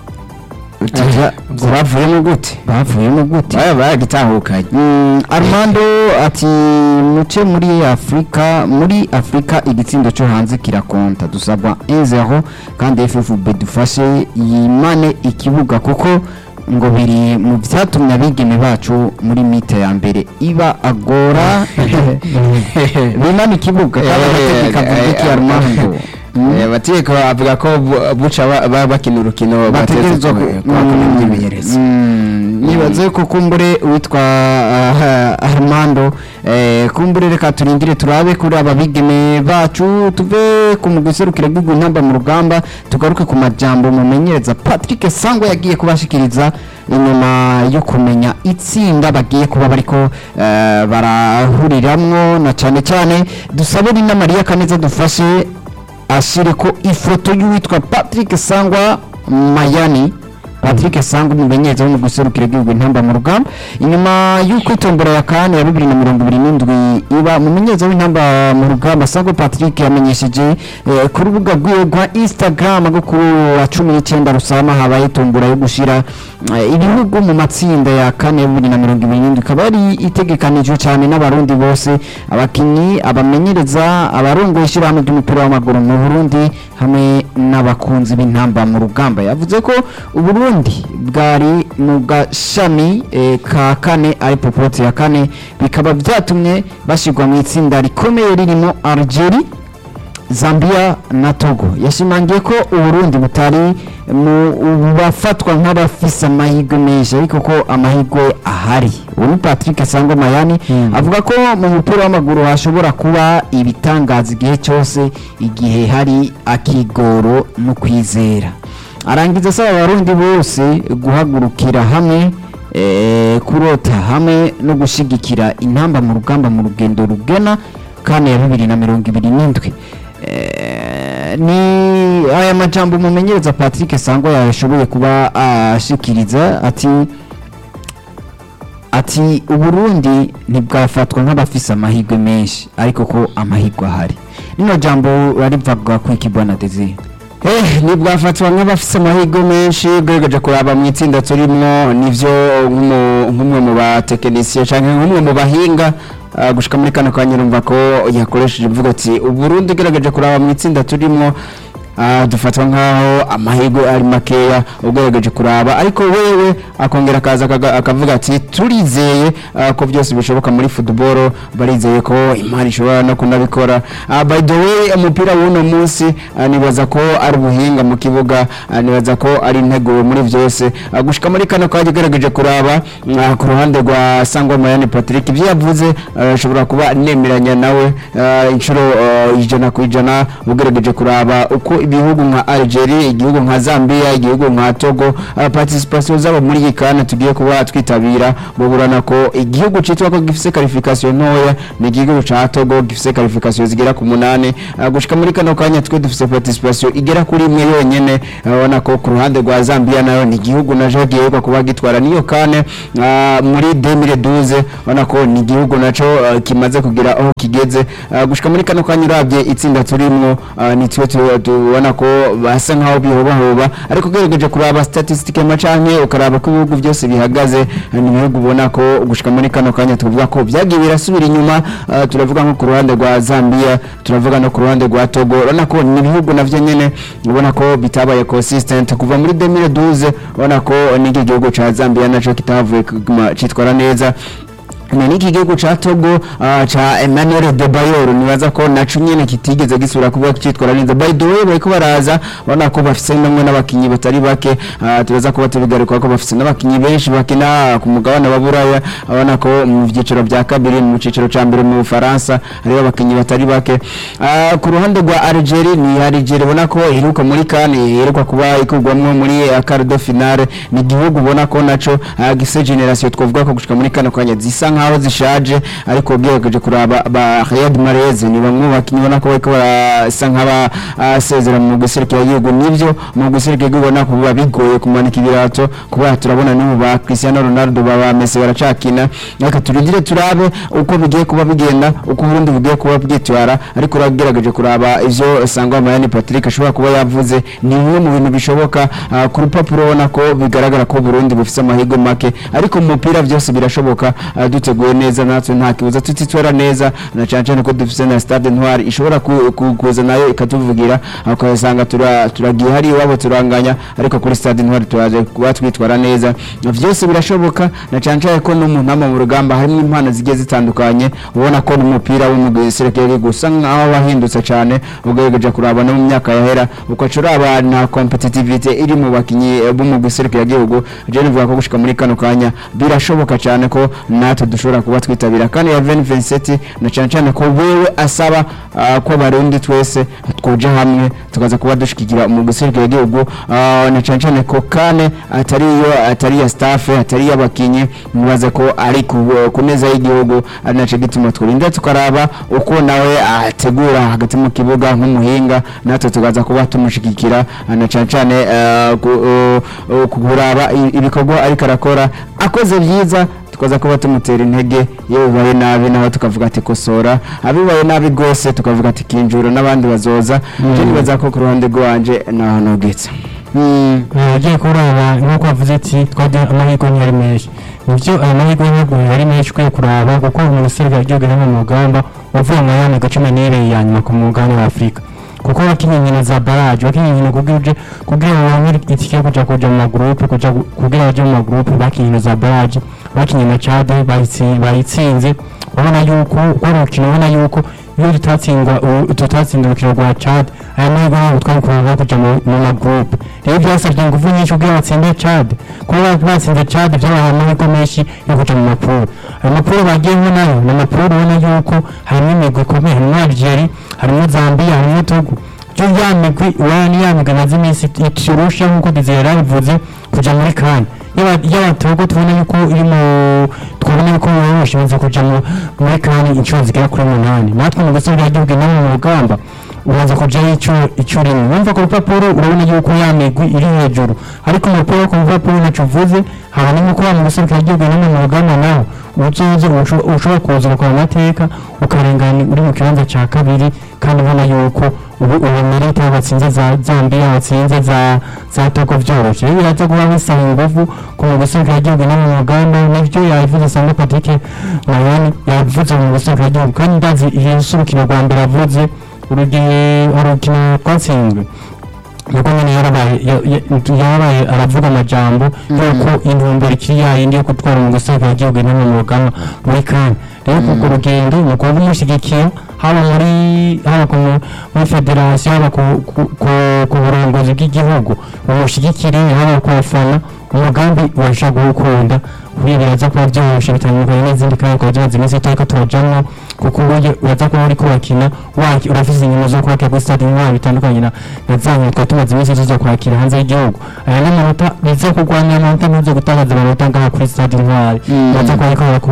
C: bavuyemo gute
B: bavuyemo gute
C: baya bagitahukanye
B: Armando ati muce muri Afrika muri Afrika igitsindo cyo hanze kirakonta dusabwa one zero kandi F F B dufashe yimane ikibuga kuko ngo biri mu byatumye abigeme bacu muri mite ya mbere iba agora bimana ikibuga kandi Armando
C: bateko avuga ko buca bakina urukino
B: bategerezwa kumenyereza nibaze ko kumbure witwa Armando kumbure reka turindire turabe kuri ababigeme bacu tuve ku muguserukira gihugu intamba mu rugamba tugaruke ku majambo mumenyereza Patrick Sangwa yagiye kubashikiriza inyuma yo kumenya itsinda bagiye kuba bariko barahuriramwo na cyane cyane dusabe na Maria Kaneza dufashe ashire ko ifoto y'uwitwa Patrick Sangwa Mayani Patrick Sangwa mumenyereza mu guserukira gihugu intamba mu rugamba inyuma y'uko itombora ya kane ya bibiri na mirongo ibiri n'indwi iba mumenyereza w'intamba mu rugamba Sangwa Patrick yamenyesheje eh, ku rubuga rwa Instagram go ku wa cumi n'icyenda rusama habaye itombora yo gushira eh, ibihugu mu matsinda ya kane ya bibiri na mirongo ibiri n'indwi kabari itegekanijwe cyane n'abarundi bose abakinyi abamenyereza abarongoye ishyirahamwe ry'umupira w'amaguru mu Burundi hamwe n'abakunzi b'intamba mu rugamba yavuze ko Uburundi bwari mu gashami eh, ka kane ari popote ya kane bikaba byatumye bashirwa mu itsinda rikomeye ririmo Algeria Zambia na Togo yashimangiye ko Uburundi butari mu bafatwa nk'abafisa amahirwe menshi ariko ko amahirwe ahari ubu Patrick Sangwa Mayani hmm. avuga ko mu mupira w'amaguru hashobora kuba ibitangaza igihe cyose igihe hari akigoro no kwizera arangiza asaba abarundi bose guhagurukira hamwe e, kurota hamwe no gushigikira intamba mu rugamba mu rugendo rugena kane ya bibiri na mirongo ibiri n'indwi e, ni aya majambo mumenyereza Patrick Sangwa yashoboye kuba ashikiriza ati ati Uburundi ntibwafatwa nk'abafisa amahirwe menshi ariko ko amahirwe ahari nino jambo rarivuga ku ikibwana Desire
C: Eh nibwafatwa nk'abafise amahirwe menshi gwegeje kuraba mu itsinda turimo nivyo nk'umwe mu ba technicien canke nk'umwe mu bahinga uh, gushika muri kano kanya urumva ko yakoresheje imvugo ati Uburundi gerageje kuraba mu itsinda turimo ah, dufatwa nkaho amahirwe ari makeya ugerageje kuraba ariko wewe akongera akaza akaga- akavuga ati turizeye ah, ko byose bishoboka muri football barizeye ko imana ishobora no kunabikora. Ah, by the way umupira w'uno munsi ah, nibaza ko ari ubuhinga mu kibuga, ah, nibaza ko ari intego muri byose. Ah, gushika muri kano kaje gerageje kuraba ah, ku ruhande rwa Sangwa Mayani Patrick ibyo yavuze ah, ashobora kuba nemeranya nawe ah, inshuro ah, ijana ku ijana ugerageje kuraba uko ibihugu nka Algeria, igihugu nka Zambia, igihugu nka Togo ah, participation zabo muri iyi kana tugiye kuba twitabira boburana ko igihugu citwa ko gifise qualification ntoya ni igihugu ca Togo gifise qualification zigera ku munane. Ah, gushika muri kano kanya twe dufise participation igera kuri imwe yonyene. Urabona ko ku ruhande rwa Zambia nayo ni igihugu naje giye kuba gitwara niyo kane ah, muri deux mille douze. Urabona ko ni igihugu naco ah, kimaze kugira aho kigeze. Ah, gushika muri kano kanya urabye itsinda turimwo ah, ni twe tu- tubona ko basa nkaho bihobahoba ariko gerageje kuraba statistique macanke ukaraba ko ibihugu byose bihagaze ah, ni ibihugu ubona ko gushika muri kano kanya tuvuga ko byagiye birasubira inyuma. Ah, turavuga nko ku ruhande rwa Zambia, turavuga no ku ruhande rwa Togo. Urabona ko ni ibihugu navyo nyene ubona ko bitabaye consistent kuva muri deux mille douze. Ubona ko n'iki gihugu ca Zambia naco kitavuye kuguma citwara neza. Ni niki gihugu ca Togo ah, ca Emmanuel Debayor nibaza ko naco nyene kitigeze gisubira kuba cyitwara neza. By the way bariko baraza ubona ko bafise namwe n'abakinyi batari bake. Ah, tubaza ko batubigaruka ko bafise n'abakinyi benshi bakina ku mugabane wa Buraya. Abona ko mu byiciro bya kabiri mu cyiciro ca mbere mu Faransa ari abakinyi batari bake. Ah, ku ruhande rwa Algeria ni Algeria ubona ko iheruka muri CAN iheruka kuba ikugwamwo muri ah, quart de finale. Ni igihugu ubona ko naco ah, gise generation twovuga ko gushika muri kano kanya zisa nkaho zishaje ariko byegeje kuraba ba Riyad Mahrez ni bamwe bakinyi ubona ko bariko barasa nk'aba ah, sezera mu guserukira igihugu. Nivyo mu guserukira igihugu ubona ko biba bigoye kumanika ibirato kuba turabona n'ubu ba Cristiano Ronaldo baba Messi baracakina. Reka turindire turabe uko bigiye kuba bigenda uko Burundi bugiye kuba bwitwara ariko uragerageje kuraba ivyo Sangwa Mayani Patrick ashobora kuba yavuze ni bimwe mu bintu bishoboka. Ah, ku rupapuro ubona ko bigaragara ko Burundi bufise amahirwe make ariko mu mupira byose birashoboka. Ah, duteguye neza natwe nta kibuza tutitwara neza na cyane cyane ko dufise na Stade Ntwari ishobora ku- ku- kuza nayo ikatuvugira akasanga tura turagiye hari wabo turanganya ariko kuri Stade Ntwari turaje kuba twitwara neza. Byose birashoboka na cyane cyane ko no mu ntama mu rugamba harimo impano zigiye zitandukanye. Ubona ko n'umupira w'umugeserekeye gusa nkaho wahindutse cyane ugeregeje kuraba no mu myaka yahera uko curaba na competitivity iri mu bakinyi eh, bo mu guserekeye igihugu. Je nivuga ko gushika muri kano kanya birashoboka cyane ko natwe dushobora kuba twitabira kandi ya vingt vingt-sept na cyane cyane ko wewe asaba ah, ko barundi twese twoje hamwe tukaza kuba dushikira mu guserekeye igihugu. Ah, na cyane cyane ko kane atari yo atari ya staff atari y'abakinyi mubaze ko ari ku- kuneza y'igihugu ari naco gituma twirinda tukaraba uko nawe ategura hagati mu kibuga nk'umuhinga natwe tukaza kuba tumushigikira. Ah, na cyane cyane ah, ku- uh, uh, kuraba i- ibikorwa ariko arakora akoze vyiza tukaza kuba tumutera intege yewe bibaye nabi naho tukavuga ati kosora abibaye nabi gose tukavuga ati kinjuro n'abandi bazoza. Je nibaza ko ku ruhande rwanje naho nogetse.
A: ugiye kuraba nk'uko wavuze ati twajya amahirwe ntiyari menshi. nibyo aya mahirwe ntabwo yari menshi ukwiye kuraba kuko umusore w'igihugu ari mu mugamba uvuye mu yandi gacumi n'ibiri ya nyuma ku mugabane wa Afurika kuko wakinye inkino za baraje wakinye inkino kugira kugira ngo wamire itike yo kuja kuja mu magroupe kuja kugira baje mu magroupe bakinye inkino za baraje bakinye na Chad bayitsi- bayitsinze. ubona yuko urukino ubona yuko iyo tutatsindwa tutatsinda urukino rwa Chad aya mahirwe ntabwo twari kuba kuja mu mu magroupe. rero byasabye ingufu nyinshi kugira batsinde Chad kuba batsinze Chad byabaye amahirwe menshi yo kuja mu mapuro. ayo mapuro bagiyemo nayo ni amapuro ubona yuko harimo imigwi ikomeye harimo Algeria harimo Zambia harimo Togo. byo ya migwi wani ya migwi maze iminsi iturusha nk'uko Desire yabivuze kuja muri CAN. yaba Togo tubona yuko iri mu twabona yuko yoroshe maze kuja mu- muri CAN inshuro zigera kuri umunani. natwe mu gusubira igihugu inama mu rugamba ubanza kujayo icyo icyo urimo wumva ku rupapuro urabona yuko ya migwi iri hejuru ariko mu rupapuro ku rupapuro ntacyo uvuze haba n'uko wa mu gusubira igihugu inama mu rugamba naho uzoze usho- ushobora kuza ukora amateka ukarengana uri mu kibanza cya kabiri kandi ubona yuko ubu ubu merita batsinze za Zambia batsinze za za Togo byoroshye. rero biraza kuba bisaba ingufu ku mu gusubira igihugu inama mu rugamba nibyo yabivuze Sangwa Patrick Mayani yabivuze mu gusubira igihugu kandi ndazi iyi surukino rwa mbere avuze urugero urukino twatsinzwe nuko nyine yarabaye yarabaye aravuga amajambo yuko intumbero ikiri yayindi yo gutwara mu guserukira igihugu intama mu rugamba muri kane rero kuko urugendo ni ukuba umushyigikira haba muri haba muri federasiyo haba ku burongozi bw'igihugu umushyigikire haba ku bafana umugambi ubasha kuwukunda buriya biraza kuba byoroshye bitandukanye n'izindi kandi ukaba byazi iminsi iteka turajyamo kuko uburyo uraza kuba uri kubakina urafite inyuma zo kubakira kuri stade intwari bitandukanye na za nkino twari tumaze iminsi tuza kwakira hanze y'igihugu aya ni amanota biza kurwanya amanota ntuze gutakaza amanota ngaha kuri stade intwari uraza kuba ariko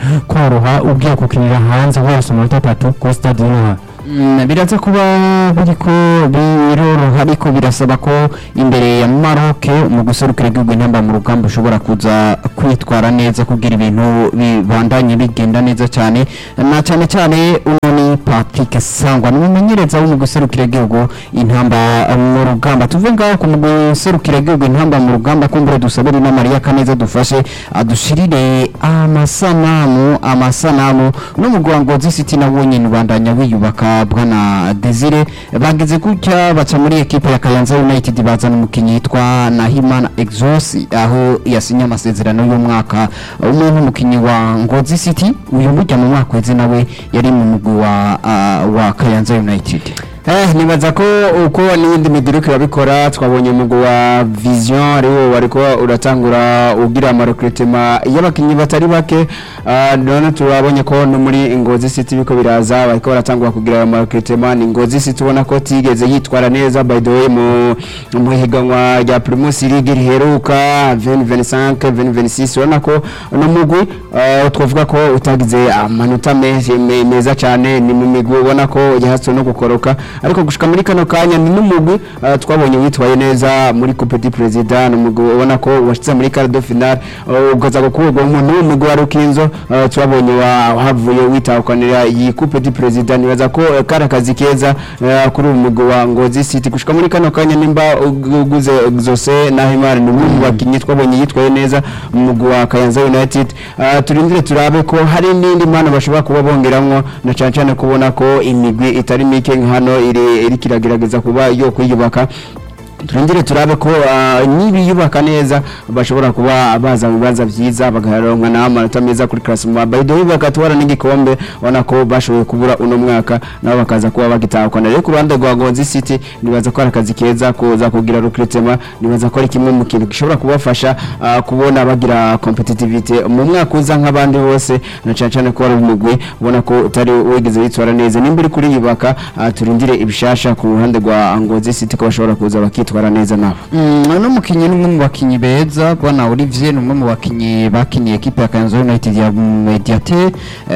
A: koroha ubwiye gukinira hanze hose amanota atatu kuri stade intwari
B: biraza kuba biriko biroroha ariko birasaba ko imbere ya Maroc mu guserukira igihugu intamba mu rugamba ushobora kuza kwitwara neza kugira ibintu bibandanye bigenda neza cyane na cyane cyane uno Patrick Sangwa n'umumenyereza wo mu guserukira igihugu intamba mu rugamba tuve ngaho ku guserukira igihugu intamba mu rugamba kumbure dusabire na Maria Kaneza dufashe adushirire amasanamu amasanamu no mu Ngozi City nabonye nibandanya wiyubaka bwana Desire bageze gutya baca muri equipe ya Kayanza United bazana umukinyi yitwa Nahimana Exos aho yasinye amasezerano y'umwaka umwe n'umukinyi wa Ngozi City uyu mujya mu mwaka weze nawe yari mu mugwi wa uh, wa Kayanza United.
C: Eh nibaza ko uko n'indi miduruke babikora twabonye mugo wa Vision ariwo wariko uratangura ugira ama recruitment y'abakinyi batari bake none turabonye ko no muri Ngozi City biko biraza bariko baratangura kugira ama recruitment Ngozi City ubona ko tigeze yitwara neza by the way mu mu higanwa rya Primus League riheruka vingt vingt-cinq vingt vingt-six ubona ko no mugwi twavuga ko utagize amanota meza cyane ni mu migwi ubona ko yahatse no gukoroka ariko gushika muri kano kanya ni numugwi uh, twabonye witwaye neza muri Coupe du President numugwi ubona ko washitse muri quart de finale ugaza gukurwa umuntu w'umugwi wa Rukinzo uh, twabonye wahavuye witakanira iyi Coupe du President nibaza ko uh, karakazi keza uh, kuri umugwi wa Ngozi City gushika muri kano kanya nimba uguze Exose na Himar ni umwe wakinyi twabonye yitwaye neza umugwi wa Kayanza United uh, turindire turabe ko hari n'indi mana bashobora kuba bongeramwo na cyane cyane kubona ko imigwi itari mike hano iri kiragerageza kuba yo kwiyubaka turindire turabe ko nibi yubaka neza bashobora kuba baza mu bibanza byiza bagaronka na amanota meza kuri classement baydo bakatwara n'igikombe wana ko bashoboye kubura uno mwaka nabo bakaza kuba bagitahukana rero ku Rwanda rwa Ngozi City nibaza ko arakazi keza kuza kugira recruitment nibaza ko ari kimwe mu kintu gishobora kubafasha kubona bagira competitivity mu mwaka uza nk'abandi bose na cyane cyane ko ari umugwi ubona ko utari wigeze yitwara neza nimbiri kuri yubaka turindire ibishasha ku ruhande rwa Ngozi City ko bashobora kuza bakitwa twara neza nabo
B: no mukinyi n'umwe mu bakinyi beza bwana Olivier n'umwe mu bakinyi bakinye equipe ya Kayanza United ya Mediate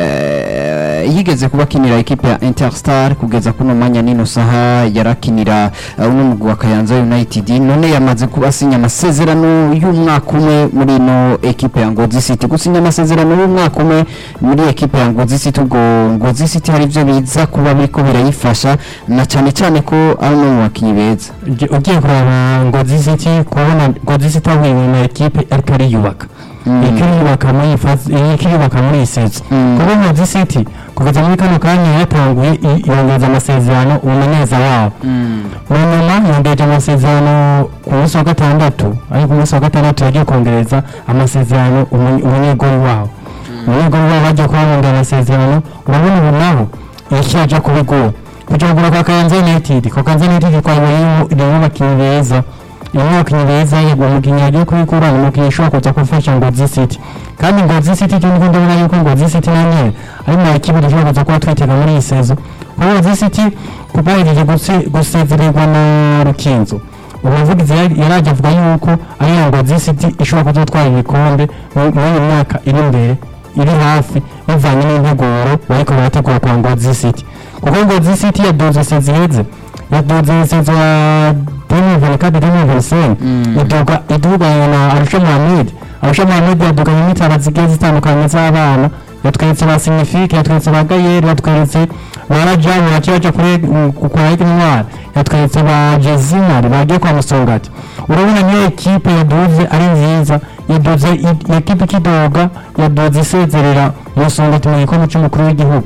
B: yigeze kubakinira equipe ya Interstar kugeza kuno manya nino saha yarakinira uno mugwi wa Kayanza United none yamaze kubasinya amasezerano y'umwaka umwe muri no equipe ya Ngozi City gusinya amasezerano y'umwaka umwe muri equipe ya Ngozi City ubwo Ngozi City hari byo biza kuba biriko birayifasha na cyane cyane ko ari no mu bakinyi beza
A: ugiye kuraba Ngozi City kubona Ngozi City ahuye na equipe ariko ari yubaka ikiyubaka muri fasi ikiyubaka muri sezo kuko Ngozi City kugeza muri kano kanya yatanguye yongeza amasezerano umuneza wabo nyuma yongeje amasezerano ku munsi wa gatandatu ariko ku munsi wa gatandatu yagiye kongereza amasezerano umunyegori wabo umunyegori wabo bagiye kubonga amasezerano urabona ubu naho yakiraje kubigura kujagura kwa Kayanza United kwa Kayanza United kwa yimo bakinyi beza yimo bakinyi beza yego mukinyi yagiye kubikura mu mukinyi shoko kuza kufasha Ngozi City kandi Ngozi City cyo ngunda ubona yuko Ngozi City nanye ari mu ekipe ishobora kuza kuba twitega muri isezo kwa Ngozi City kubayeje gusezererwa na Rukinzo umuvugizi yaraje avuga yuko ari Ngozi City ishobora kuzotwara ibikombe mu myaka iri imbere iri hafi bivanye n'integuro bariko barategura kwa Ngozi City kuko Ngozi City yadoze sezeze yadoze sezeze deux mille vingt-quatre deux mille vingt-cinq iduga iduga na Arusha Mohamed Arusha Mohamed yaduga mu mitara zigiye zitandukanye z'abana yatweretse ba Signifique yatweretse ba Gayeri yatweretse barajamu yaciye kuri kwa Intwari yatweretse ba Jezina bagiye kwa Musongati urabona niyo equipe yadoze ari nziza yadoze equipe kidoga yadoze sezerera Musongati mu gikombe cy'umukuru w'igihugu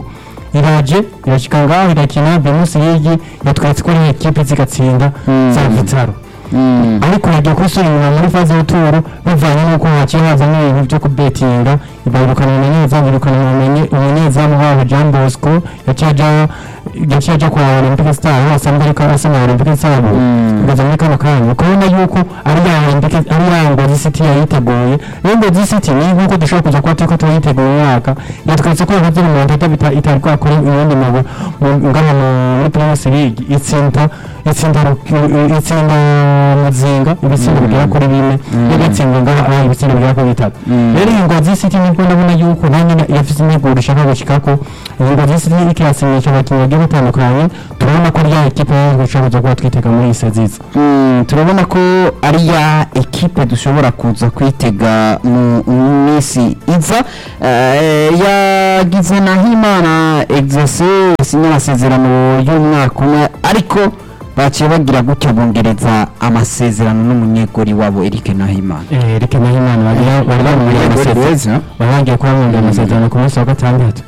A: iraje irashika ngaho irakina Bemus League yatweretse ko ari equipe zigatsinda za Vitaro ariko yagiye kusubira inyuma muri faze y'uturo bivanye n'uko haciye hazamo ibintu byo kubetinga ibirukana umunyezamu birukana umunyezamu wabo Jean Bosco yaciye yaciye ajya kwa Olympic Star wasanzwe ariko arasana Olympic Star kugeza muri kano kanya ukabona yuko ari ya Olympic ari ya Ngozi City yayiteguye rero Ngozi City ni nkuko dushobora kuza kwa turiko turayiteguye umwaka yatweretse ko yavuze mu ntata bita itari kwa kuri ibindi mu ngana muri Premier League itsinda itsinda itsinda muzinga ibitsindo bigera kuri bine yagatsinda ngaho ari ibitsindo bigera kuri bitatu rero Ngozi City nibwo ndabona yuko nanyine yafise imiguru ishaka gushikako Ngozi City ikirasinyisha abakinnyi bagiye batandukanye turabona ko rya equipe y'ubucuruzi kuba twitega muri Isaziza
B: turabona ko ari ya equipe dushobora kuza kwitega mu minsi iza yagize na Himana exercice sinya amasezerano y'umwaka umwe ariko baciye bagira gutyo bongereza amasezerano n'umunyegori wabo Eric Nahimana
A: eh Eric Nahimana bari bari amasezerano barangiye ko bamwongera amasezerano ku munsi wa gatandatu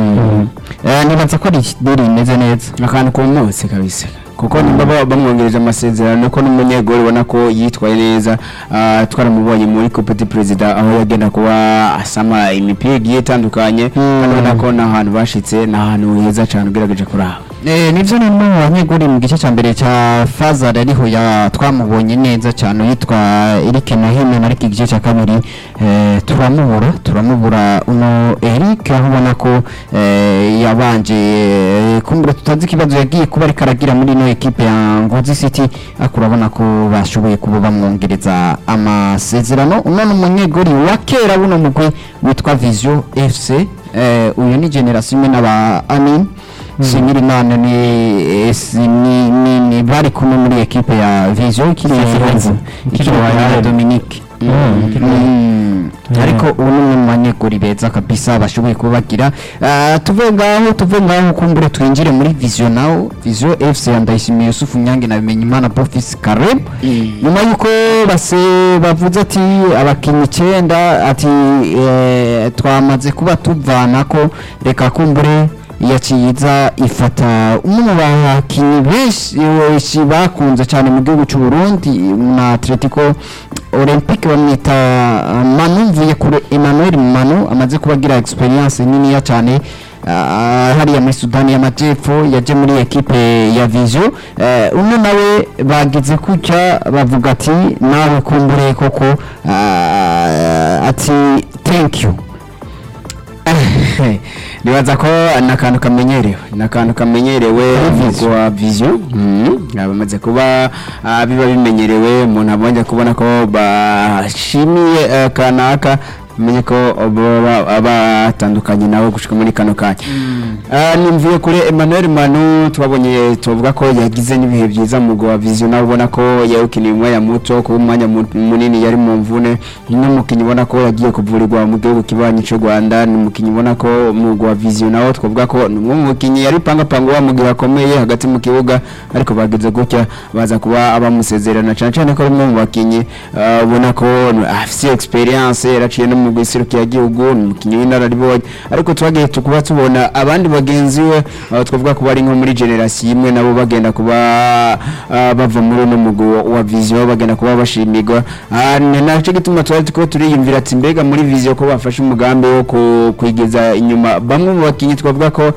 B: eh nibaza ko ari deri neza neza
C: akantu ko munsi kabisa kuko nimba bamwongereje amasezerano ko n'umunyegori ubona ko yitwaye neza twaramubonye muri Coupe du President aho yagenda kuba asama imipira igiye itandukanye kandi ko n'ahantu bashitse n'ahantu heza cyane ugerageje kuraha
B: eh nivyo nimwe mu banyegori mu gice cyambere cya Fazal ariho ya twamubonye neza cyane yitwa Eric Nahimana ariko igice cya kabiri eh turamubura turamubura uno Eric aho ubona ko eh yabanje kumbura tutazi kibazo yagiye kuba ari karagira muri no equipe ya Ngozi City akurabona ko bashoboye kuba bamwongereza amasezerano uno n'umunyegori wa kera buno mugwi witwa Vision F C eh uyu ni generation imwe n'aba Amin Simiri Mana ni ni ni, ni bari kumwe muri equipe ya Vision kiri hanze kiri wa Dominique ariko ubu ni umanyegori beza kabisa bashoboye kubagira tuve ngaho tuve ngaho kumbure twinjire muri Vision nawo Vision F C Ndayishimiye Yusuf Nyange na Bimenyimana Bofis Karem nyuma yuko base bavuze ati abakinyi icyenda ati twamaze kuba tuvana ko reka kumbure yaciza ifata umwe mu bakinyi benshi bakunze cyane mu gihugu cy'u Burundi na Atletico Olympique bamwita Manu mvuye kuri Emmanuel Manu amaze kubagira experience nini ya cyane hariya muri Sudani y'Amajyepfo yaje muri equipe ya Vision uno nawe bagize kucya bavuga ati nawe kumbure koko ati thank you
C: nibaza ko nakantu kamenyerewe nakantu kamenyerewe kwa Vision abamaze kuba biba bimenyerewe umuntu abonye kubona ko bashimiye kanaka menye ko abatandukanye nawe gushika muri kano kanya nimvuye kuri Emmanuel Manu twabonye tuvuga ko yagize n'ibihe byiza mu gwa Vision nawe ubona ko yawukiniye umwe ya muto ku mwanya munini yari mu mvune n'umukinyi ubona ko yagiye kuvurirwa mu gihugu kibanyi cyo Rwanda n'umukinyi ubona ko mu gwa Vision nawe twavuga ko n'umwe mu mukinyi yari panga panga wa mugira akomeye hagati mu kibuga ariko bageze gutya baza kuba abamusezerana cyane cyane ko mu bakinyi ubona ko afite experience yaraciye no mu gisirukiya gihugu n'umukinyi w'inararibonye ariko twagiye tukuba tubona abandi bagenzi we twavuga ko bari nko muri generation imwe nabo bagenda kuba bava muri no mugo wa Vision bagenda kuba bashimirwa naco gituma twari ko turiyumvira ati mbega muri Vision ko bafashe umugambi wo kwigeza inyuma bamwe mu bakinyi twavuga ko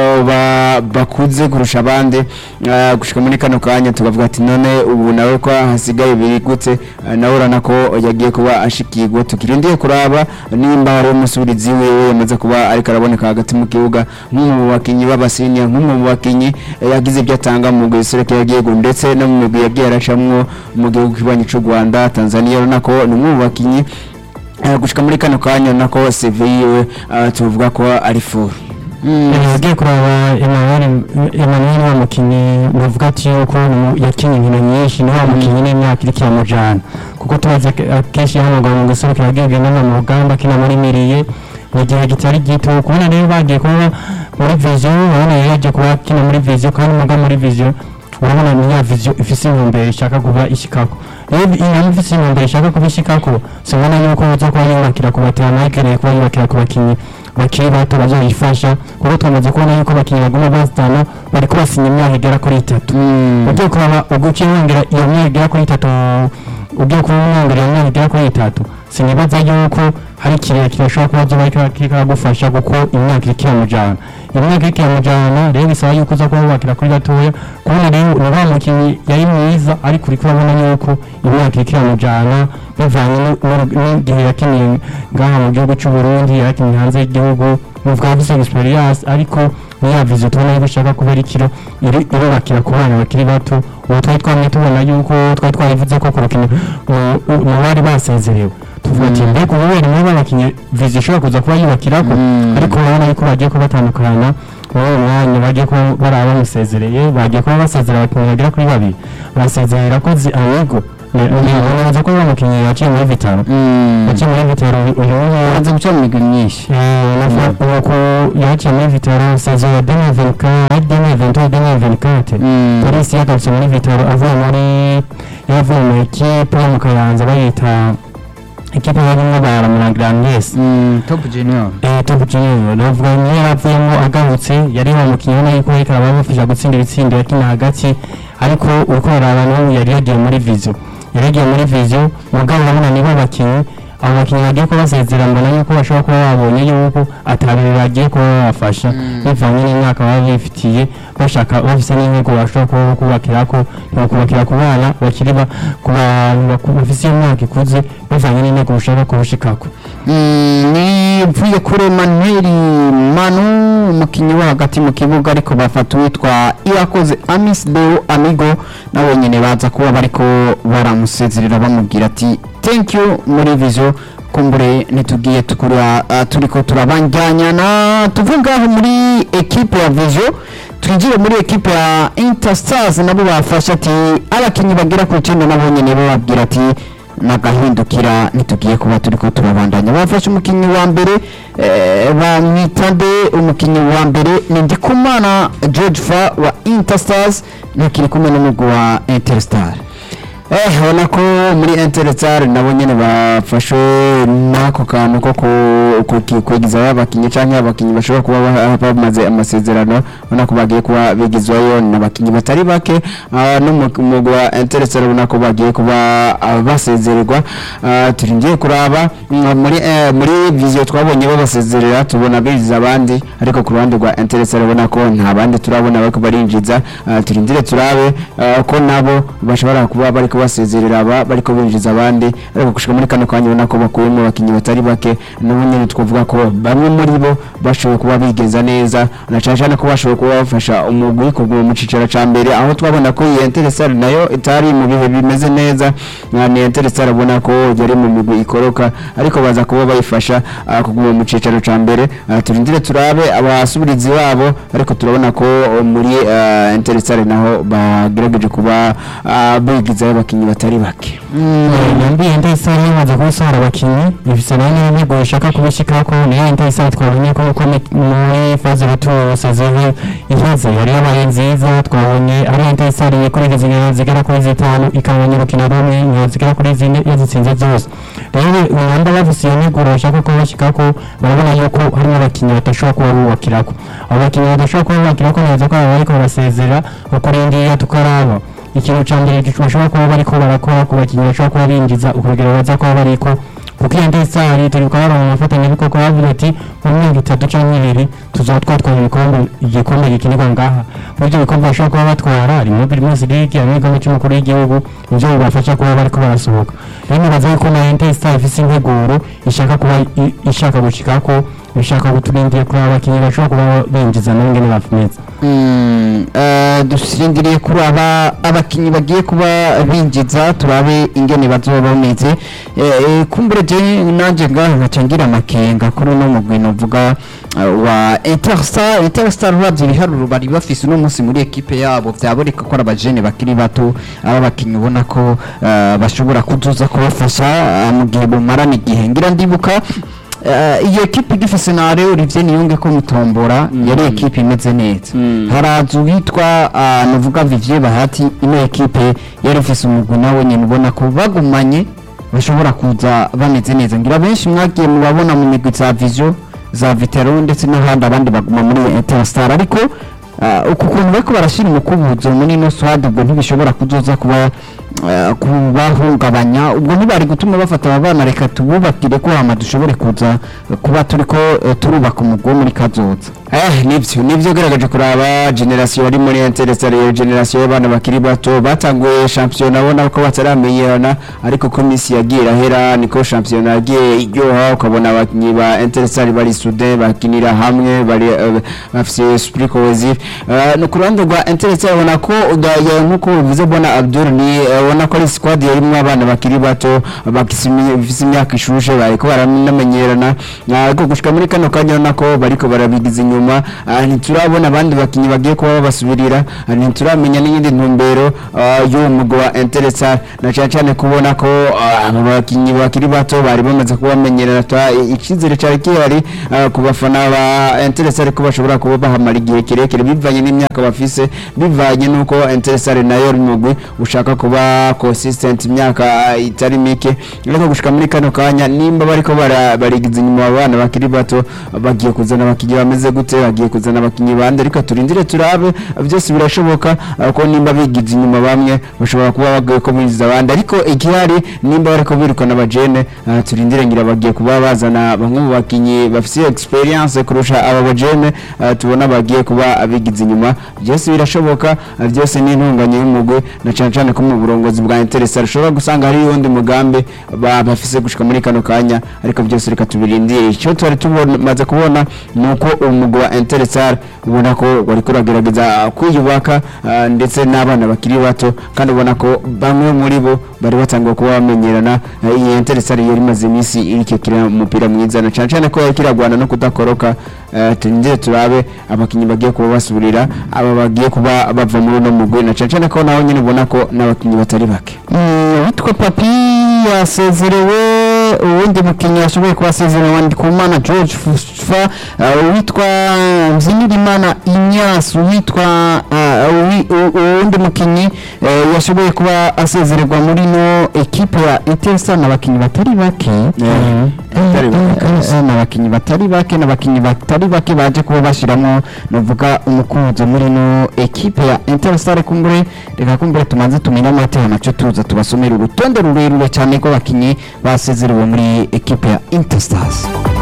C: bakuze kurusha abandi gushika muri kano kanya tukavuga ati none ubu nawe ko hasigaye biri gute nawe urana ko yagiye kuba ashikirwa tukirindiye kuraba nimba ari umusubirizi wewe yamaze kuba ariko araboneka hagati mu kibuga nk'umu bakinyi b'abasinya nk'umu bakinyi yagize ibyo atanga mu gisereke yagiye ndetse no mu mugwi yagiye aracamwo mu gihugu kibanyi cy'u Rwanda Tanzania nako n'umu bakinyi gushika muri kano kanya nako C V yiwe tuvuga ko ari furu
A: yagiye kuraba Emmanuel Emmanuel wa mukinyi bavuga ati yuko yakinye inkino nyinshi ni wa mukinyi n'imyaka iri cyamujana kuko tubaze kenshi hano ngo mu gisereke yagiye genda mu rugamba kina muri miriye mu gihe gitari gito kubona rero bagiye kuba muri Vision urabona yaje kuba kina muri Vision kandi muga muri Vision urabona ni ya Vision ifise intumbero ishaka kuba ishikako rero iyo ifise intumbero ishaka kuba ishikako sibona yuko uza kuba yubakira ku batana ikeneye kuba yubakira ku bakinyi bakiri bato bazoyifasha kuko twamaze kubona yuko abakinnyi baguma bazitana bariko basinya imyaka igera kuri itatu ugiye kuraba uguciye wongera iyo myaka igera kuri itatu ugiye kumwongera iyo myaka igera kuri itatu sinibaza yuko hari ikintu kirashobora kuba kiba kikagufasha kuko imyaka iriko iramujana imyaka iriko iramujana rero bisaba yuko uza kuba wubakira kuri gatoya kubona rero ni wa mukinnyi yari mwiza ariko uriko urabona yuko imyaka iriko iramujana bivanye n'igihe yakiniye ngaha mu gihugu cy'u Burundi yakiniye hanze y'igihugu nuvuga afise experience ariko niya vision tubona yuko ishaka kubera ikiro irubakira ku bana bakiri bato ubu twari twamye tubona yuko twari twabivuze ko ku rukino mu bari basezerewe tuvuga ati mbega ubu bari muri babakinye vision ishobora kuza kuba yubakirako ariko urabona yuko bagiye kubatandukana uwo mwanya bagiye kuba baraba bamusezereye bagiye kuba basezera abakinnyi bagera kuri babiri basezerera ko zi amigo neza ko bamukinnyi yaciye muri vitaro yaciye muri vitaro uyu
B: hanze guca mu migwi myinshi
A: nuko yaciye muri vitaro saison ya deux mille vingt-quatre deux mille vingt-trois deux mille vingt-quatre polisi yagarutse muri vitaro avuye muri yavuye mu ekipe yo mu Kayanza bayita ekipe barimo baramurangira Agnes
B: Top Junior
A: eh Top Junior navuga ni yaravuyemo agarutse yari mu mukinnyi n'iko ariko abamufasha gutsinda ibitsindo yakina hagati ariko uko abantu yari yagiye muri vision yaragiye muri vision mugabo urabona nibo bakinnyi abo bakinnyi bagiye kuba basezera mbona yuko bashobora kuba babonye yuko atabiri bagiye kuba babafasha bivanye n'imyaka baba bifitiye bashaka bafise n'intego bashobora kuba kubakirako kubakira ku bana bakiri ku bantu bafise imyaka ikuze bivanye n'intego bashaka kubushikako
B: ni mvuye kuri Manuel Manu umukinnyi wo hagati mu kibuga ariko bafata uwitwa Irakoze Amis Deo Amigo nabo nyene baza kuba bariko baramusezerera bamubwira ati thank you muri vision kumbure nitugiye tukura uh, turiko turabanjyana tuvuga aho muri equipe ya vision twinjire muri equipe ya Interstars nabo bafasha ati abakinnyi bagira ku cyenda nabo nyene bababwira ati nagahindukira nitugiye kuba turiko turabandanya bafashe umukinnyi wa mbere eh, bamwitande umukinnyi wa mbere ni Ndikumana George Fa wa Interstars nakiri kumwe n'umugwi wa Interstar.
C: Eh ubona ko muri Interstar nabo nyene bafashe nako kantu ko kwigiza abakinnyi canke abakinnyi bashobora kuba bamaze amasezerano ubona ko bagiye kuba bigizwayo n'abakinnyi batari bake no mu gwa Interstar ubona ko bagiye kuba basezererwa turingiye kuraba muri muri vision twabonye babasezerera tubona bigiza abandi ariko ku ruhande rwa Interstar ubona ko nta bandi turabona bako barinjiza turindire turabe ko nabo bashobora kuba bari basezerera aba bariko binjiza abandi ariko gushika muri kano kanya ubona ko bakuyemo abakinnyi batari bake n'ubunyene twavuga ko bamwe muri bo bashoboye kuba bigeza neza na cyane ko bashoboye kuba bafasha umugwi kuguma mu cicaro ca mbere aho twabona ko iyi Interstar nayo itari mu bihe bimeze neza ni Interstar ubona ko yari mu migwi ikoroka ariko baza kuba bayifasha kuguma mu cicaro ca mbere turindire turabe abasubirizi babo ariko turabona ko muri Interstar naho bagerageje kuba bigiza abakinnyi batari bake
A: yambiye Interstar yamaze kusohora abakinnyi ifise nayo n'intego ishaka kubishikako niyo Interstar twabonye ko muri phase retour saison iheze yari yabaye nziza twabonye ari Interstar yakoreje zigera kuri zitanu ikabonye urukino rumwe zigera kuri zine yazitsinze zose rero namba bafise iyo ntego ishaka kubishikako barabona yuko harimo abakinnyi batashobora kuba bubakirako abakinnyi badashobora kuba bubakirako neza ko bariko barasezera bakurindira tukaraba ikintu cyambere gishobora kuba bariko barakora ku bakinnyi bashobora kuba binjiza ukugera baza kuba bariko kuko Interstar turi kwa mu mafatanya biko kwa bavuga ati mu myaka itatu cyangwa ibiri tuzatwatwara ibikombe igikombe gikinirwa ngaha muri ibyo bikombe bashobora kuba batwara ari muri Primus League ari mu cy'umukuru w'igihugu ibyo bibafasha kuba bariko barasohoka rero nibaza ko na Interstar ifise integuro ishaka kuba ishaka gushikako ishaka guturindira kuri abakinnyi bashobora kuba binjiza n'ingene bafumetse
B: dusindiriye kuri aba abakinnyi bagiye kuba binjiza turabe ingene bazoba bameze kumbure je nanje ngaho nkacangira amakenga kuri no mugwi novuga wa Interstar Interstar uravye ibiharuro bari bafise no munsi muri equipe yabo vyaboreka ko abajene bakiri bato aba bakinnyi ubona ko bashobora kuzuza kubafasha mu gihe bumarana igihe ngira ndibuka iyo equipe gifise na Leo Olivier Niyonge ko mutombora yari equipe imeze neza harazu hitwa novuga Vivier Bahati ino equipe yari ifise umugwi nawe nyene ubona ko bagumanye bashobora kuza bameze neza ngira benshi mwagiye mubabona mu migwi za Vision za Vitero ndetse n'ahandi abandi baguma muri Interstar ariko uh, uku kuntu bariko barashira umukubuzo muri no swad ubwo ntibishobora kuzoza kuba uh, kubahungabanya ubwo ntibari gutuma bafata abana reka tububakire ko hama dushobore kuza kuba turiko uh, turubaka umugwa muri kazoza.
C: Eh nivyo nivyo garagaje kuraba generation ari muri Interstar generation y'abana bakiri bato batanguye championnat bona ko bataramenyerana ariko ko misi yagira hera niko championnat yagiye iryoha ukabona abakinyi ba Interstar bari soudain bakinira hamwe bari bafise uh, esprit cohésif uh, no kurando rwa Interstar bona ko udaye nkuko bivuze bona Abdul ni ubona uh, ko ari squad yarimo abana bakiri bato bakisimiye bifise imyaka ishushe bariko baranamenyerana ariko gushika muri kano kanya nako bariko barabigiza nyuma ntiturabona abandi bakinyi bagiye kuba basubirira ntituramenya n'iyindi ntumbero y'umugwa wa Interstar na cyane cyane kubona ko abo bakinyi bakiri bato bari bamaze kubamenyerana ikizere cyari kihari ku bafana ba Interstar ko bashobora kuba bahamara igihe kirekire bivanye n'imyaka bafise bivanye nuko Interstar nayo rumugwi ushaka kuba consistent imyaka itari mike ariko gushika muri kano kanya nimba bariko barigiza inyuma abana bakiri bato bagiye kuzana abakinyi bameze gute bagiye kuzana abakinyi bande ariko turindire turabe byose birashoboka ko nimba bigize inyuma bamwe bashobora kuba bagiye ko biza abandi ariko igihari nimba bariko birukana abajene turindire ngira bagiye kuba bazana bamwe mu bakinyi bafite experience kurusha aba bajene tubona bagiye kuba abigize inyuma byose birashoboka byose ni intunganye y'umugwe na cyane cyane ko mu burongozi bwa Interstar ushobora gusanga hari undi mugambe bafise gushika muri kano kanya ariko byose reka tubirindire icyo twari tumaze kubona nuko umugwa wa Interstar ubona ko bari kuragerageza kwiyubaka ndetse n'abana bakiri bato kandi ubona ko bamwe muri bo bari batangwa kuba bamenyerana iyi Interstar yari maze imisi irikekira umupira mwiza na cyane cyane ko yakiragwana no kudakoroka tindire turabe abakinyi bagiye kuba basubirira aba bagiye kuba bava muri no mugwe na cyane cyane ko naho nyine ubona ko n'abakinyi batari bake
B: witwa Papi yasezerewe uwundi mukinyi yashoboye kubasezerana ndi kumana George Fufa witwa Mzimirimana Inyas witwa uwundi mukinyi yashoboye kuba asezererwa muri no equipe ya Interstar n'abakinyi batari bake n'abakinyi batari bake n'abakinyi batari bake baje kuba bashiramo novuga umukunzo muri no equipe ya Interstar kumbure reka kumbure tumanze tumenya amateka naco tuza tubasomera urutonde rurerure cyane ko bakinyi basezerewe muri equipe ya Interstar.